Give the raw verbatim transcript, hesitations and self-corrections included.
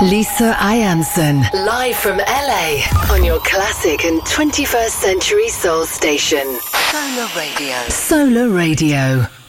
Lisa Ianson, live from L A on your classic and twenty-first century soul station. Solar Radio. Solar Radio.